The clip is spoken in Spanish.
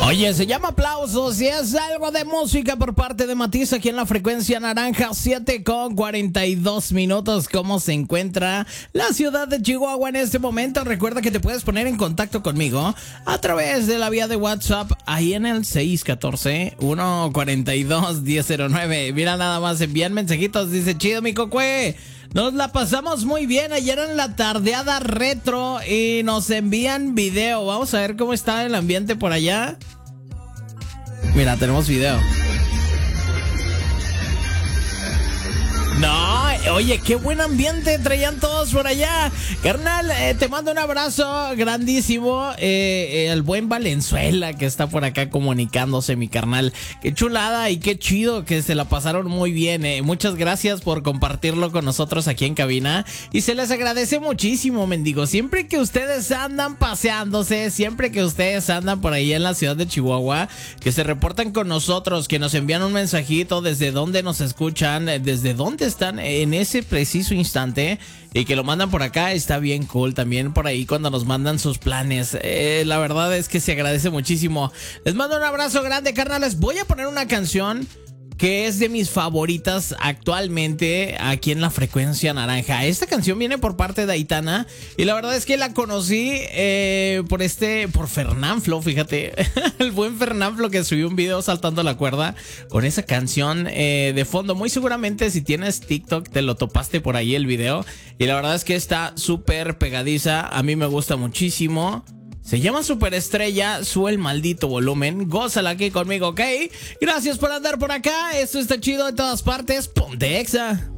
Oye, se llama Aplausos y es algo de música por parte de Matiz aquí en la frecuencia naranja, 7:42. ¿Cómo se encuentra la ciudad de Chihuahua en este momento? Recuerda que te puedes poner en contacto conmigo a través de la vía de WhatsApp ahí en el 614-142-1009. Mira, nada más envían mensajitos, dice: chido mi cocue, nos la pasamos muy bien ayer en la tardeada retro y nos envían video. Vamos a ver cómo está el ambiente por allá. Mira, tenemos video. No, oye, qué buen ambiente traían todos por allá. Carnal, te mando un abrazo grandísimo. El buen Valenzuela que está por acá comunicándose, mi carnal. Qué chulada y qué chido que se la pasaron muy bien. Muchas gracias por compartirlo con nosotros aquí en cabina. Y se les agradece muchísimo, mendigo. Siempre que ustedes andan paseándose, siempre que ustedes andan por ahí en la ciudad de Chihuahua, que se reportan con nosotros, que nos envían un mensajito desde dónde nos escuchan, desde dónde están en ese preciso instante y que lo mandan por acá, está bien cool. También por ahí cuando nos mandan sus planes, la verdad es que se agradece muchísimo. Les mando un abrazo grande, carnales. Voy a poner una canción que es de mis favoritas actualmente aquí en la frecuencia naranja. Esta canción viene por parte de Aitana y la verdad es que la conocí por Fernanfloo, fíjate. El buen Fernanfloo que subió un video saltando la cuerda con esa canción de fondo. Muy seguramente si tienes TikTok te lo topaste por ahí el video y la verdad es que está súper pegadiza. A mí me gusta muchísimo. Se llama Superestrella, sube el maldito volumen, gózala aquí conmigo, ¿ok? Gracias por andar por acá, esto está chido de todas partes, ponte Exa.